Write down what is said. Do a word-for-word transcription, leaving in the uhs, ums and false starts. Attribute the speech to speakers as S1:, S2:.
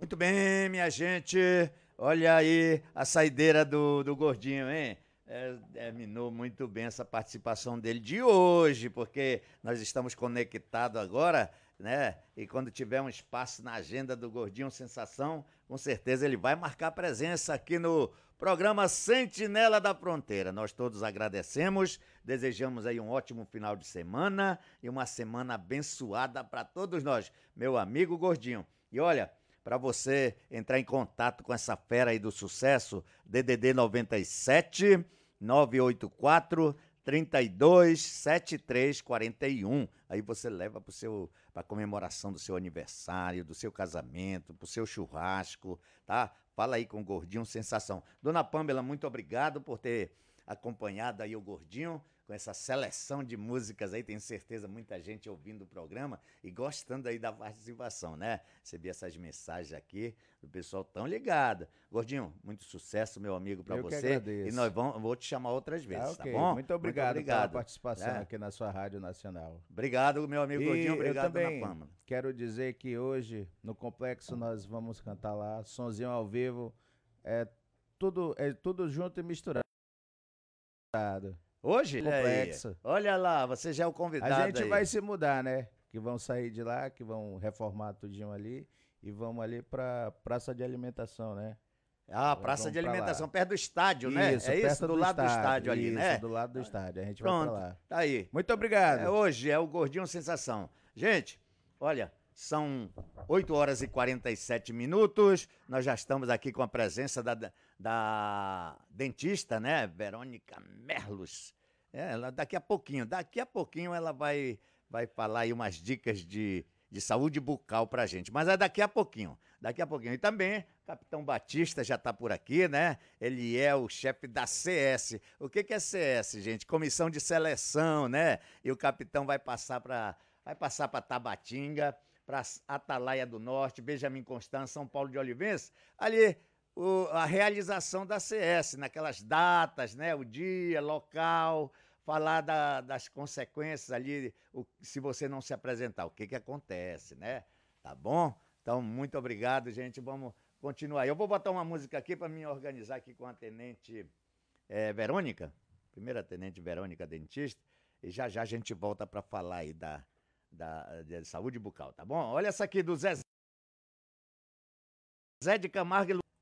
S1: Muito bem, minha gente. Olha aí a saideira do, do Gordinho, hein? É, terminou muito bem essa participação dele de hoje, porque nós estamos conectados agora, né? E quando tiver um espaço na agenda do Gordinho Sensação, com certeza ele vai marcar presença aqui no programa Sentinela da Fronteira. Nós todos agradecemos, desejamos aí um ótimo final de semana e uma semana abençoada para todos nós, meu amigo Gordinho. E olha, para você entrar em contato com essa fera aí do sucesso, D D D noventa e sete, nove oito quatro, trinta e dois, setenta e três quarenta e um. Aí você leva para seu para comemoração do seu aniversário, do seu casamento, para o seu churrasco, tá? Fala aí com o Gordinho Sensação. Dona Pamela, muito obrigado por ter acompanhado aí o Gordinho com essa seleção de músicas aí, tenho certeza muita gente ouvindo o programa e gostando aí da participação, né? Recebi essas mensagens aqui do pessoal tão ligado. Gordinho, muito sucesso, meu amigo, para
S2: Eu que
S1: você.
S2: agradeço.
S1: E nós vamos, vou te chamar outras vezes,
S2: Tá,
S1: tá
S2: ok.
S1: bom?
S2: Muito obrigado,
S1: muito obrigado
S2: pela participação
S1: é.
S2: aqui na sua Rádio Nacional.
S1: Obrigado, meu amigo
S2: E
S1: Gordinho,
S2: eu
S1: obrigado, dona
S2: também
S1: Pamela.
S2: quero dizer que hoje, no Complexo, nós vamos cantar lá, sonzinho ao vivo, é tudo, é tudo junto e misturado.
S1: Hoje?
S2: Complexo.
S1: Olha lá, você já é o
S2: A
S1: convidado
S2: gente
S1: aí.
S2: vai se mudar, né? Que vão sair de lá, que vão reformar tudinho ali e vamos ali pra praça de alimentação, né?
S1: Ah,
S2: Nós
S1: praça
S2: vamos
S1: de
S2: pra lá.
S1: alimentação, perto do estádio, né?
S2: Isso,
S1: É isso?
S2: perto
S1: Do
S2: do
S1: lado do estádio
S2: estádio.
S1: ali,
S2: Isso,
S1: né?
S2: do lado do estádio. A gente vai
S1: Pronto,
S2: pra lá.
S1: tá aí.
S2: Muito
S1: É,
S2: obrigado.
S1: hoje é o Gordinho Sensação. Gente, olha, são oito horas e quarenta e sete minutos. Nós já estamos aqui com a presença da, da dentista, né? Verônica Merlos. É, ela, daqui a pouquinho, daqui a pouquinho ela vai, vai falar aí umas dicas de, de saúde bucal pra gente. Mas é daqui a pouquinho, daqui a pouquinho. E também, Capitão Batista já tá por aqui, né? Ele é o chefe da C S. O que que é C S, gente? Comissão de Seleção, né? E o capitão vai passar para vai passar para Tabatinga, para Atalaia do Norte, Benjamin Constant, São Paulo de Olivença, ali o, a realização da C S, naquelas datas, né? O dia, local, falar da, das consequências ali, o, se você não se apresentar, o que que acontece, né? Tá bom? Então, muito obrigado, gente. Vamos continuar. Eu vou botar uma música aqui para me organizar aqui com a tenente é, Verônica, primeira tenente Verônica, dentista, e já já a gente volta para falar aí da, da, da saúde bucal, tá bom? Olha essa aqui do Zé, Zé de Camargo e Lu...